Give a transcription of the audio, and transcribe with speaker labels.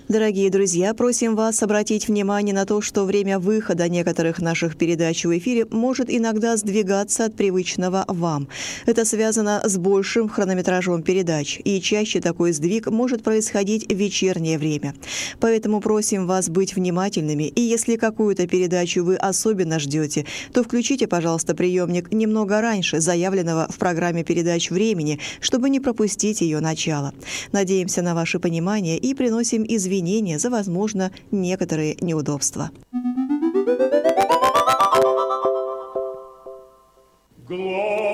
Speaker 1: Дорогие друзья, просим вас обратить внимание на то, что время выхода некоторых наших передач в эфире может иногда сдвигаться от привычного вам. Это связано с большим хронометражом передач, и чаще такой сдвиг может происходить в вечернее время. Поэтому просим вас быть внимательными, и если какую-то передачу вы особенно ждете, то включите, пожалуйста, приемник немного раньше заявленного в программе передач времени, чтобы не пропустить ее начало. Надеемся на ваше понимание и приносим извинения за, возможно, некоторые неудобства.
Speaker 2: Glory.